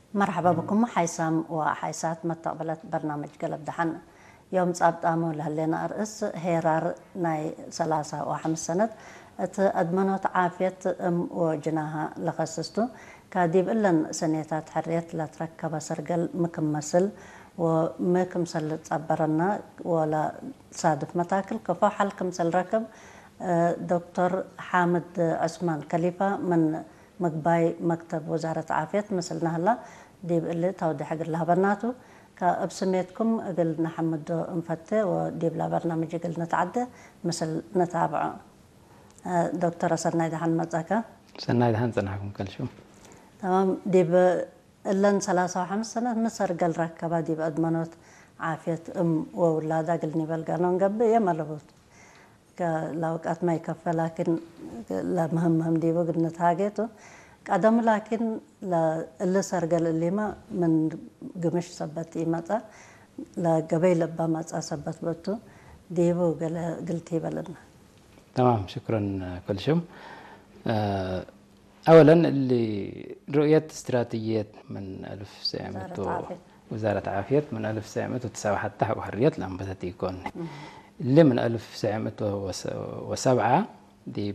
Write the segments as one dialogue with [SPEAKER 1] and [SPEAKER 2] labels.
[SPEAKER 1] مرحبا بكم حيسام وحيسات متقبلت برنامج قلب دحن يوم صابت آمو لهلينا أرئيس هيرار ناي 35 سنة أدمنوت عافية وجناها لخصصتو كاديب إلن سنيتات حريت لا تركب سرقل مكمسل ومكمسل تصبرنا ولا صادف متاكل كفا حلقمسل ركب دكتور حامد عثمان كليفة من مقباي مكتب وزارة عافية مثلنا هلا ديب اللي توضيح حق لها بناتو كأبسميتكم قلنا حمد انفتة وديب لا برنامج قلنا نتعدى مثل نتابعه دكتورة سنايد حن مزاكا
[SPEAKER 2] سنايد حن سنحكم كل شو
[SPEAKER 1] تمام ديب إلن 35 سنة مصر قل ركبا ديب أدمنوت عافية وولادا قلني بلقانون قبل يملبوت لو وقت ما يكفى لكن لا مهم دي وقت نتاجته قدم لكن لا اللي سرقل اللي ما من قمش سبتي متى لا قبيل بمتى سبت بتو دي قلتي بلدنا
[SPEAKER 2] تمام شكرا كل شم أولا اللي رؤية استراتيجية من 1900 وزارة عافية من 1909 حتى وحرية الأنبتة يكون اللي من 1907 دي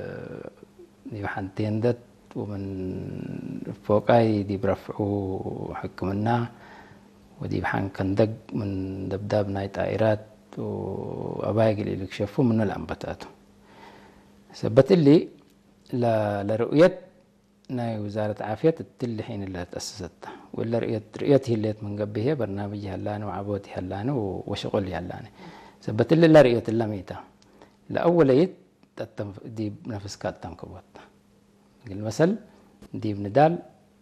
[SPEAKER 2] حنتين دت ومن فوقاي دي برفعوا حكمنا ودي بحن كندق من دبداب ناي طائرات وأبايق اللي يكشفوا من الأنبتات سبت اللي لرؤية ناي وزارة عافية التل حين اللي تأسستها ولا رؤية هي اللي من قبلها برنامج هلانه وعبوتي هلانه وشغل هلانه سبت اللي لا رؤية الله ميتا لأول يد دي بنفس كات تنكبوت المثل دي بندال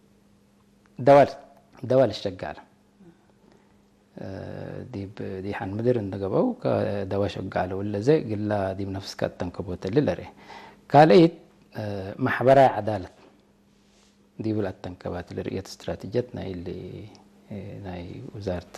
[SPEAKER 2] دوال الشجالة دي حن مدير النقبو كدوا شجالة ولا زي قلنا دي بنفس كات تنكبوت اللي لري قاليت محبرة عدالة دي بلا التنكبات اللي رؤية استراتيجيتنا اللي ناي وزارة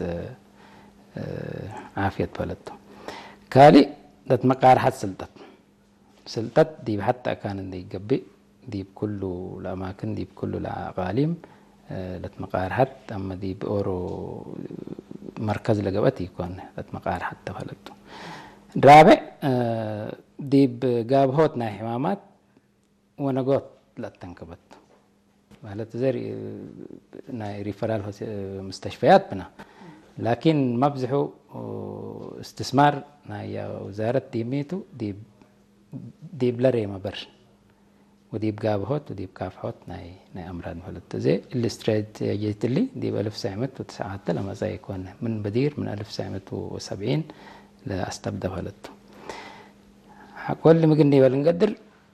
[SPEAKER 2] عافية بلده كالي دت مقار حد سلطت دي حتى كان دي قبي دي بكل الأماكن دي بكل الأقاليم دت مقار حد أما دي بأورو مركز لقبتي يكون دت مقار حتى بلده رابع دي بقاب هوتنا حمامات ونقوت لا تنكبت وهلا تزري ناي ريفرال مستشفيات بنا لكن مبزحوا استثمار نايا وزارة ديميتو دي بلاري ما برش ودي بقابهوت ودي بكافحوت ناي أمراض مهلت زي الاستراتيجية اللي دي ب1909 لما زي يكون من بدير من 1970 لأستبدأ مهلته كل ما قلني بالنقدر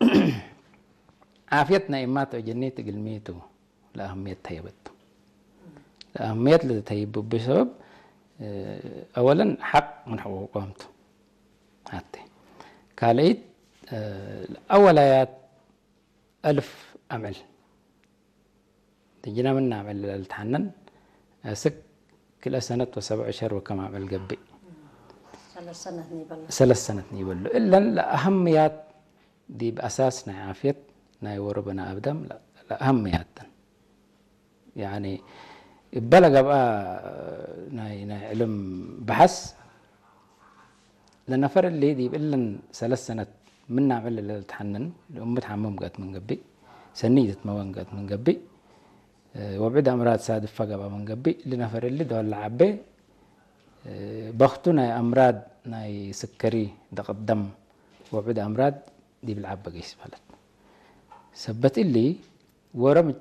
[SPEAKER 2] عافيتنا إماتو جنيت قلميتو لأهمية تهيبته لأهمية لتهيبه بسبب أولا حق من حقوقهم هاتي كاليت أول آيات 1000 أمل تجينا من نعمل التحنن سك كل سنة و7 أشهر وكما عمل قبي 3 سنة نيبلو إلا الأهميات دي بأساسنا عافية ناي وربنا أبدم الأهميات يعني بلغ بقى ناي علم بحث لنفر اللي دي إلا 3 سنة من نعمل التحنن الأمة حمام قات من قبي سنيدة موان قات من قبي وبعد أمراض سادف فقبا من قبي لنفر اللي دول العبي بختنا أمراض ناي سكري ضغط دم وبعد أمراض دي بالعبا قيس بلد سبت اللي ورمت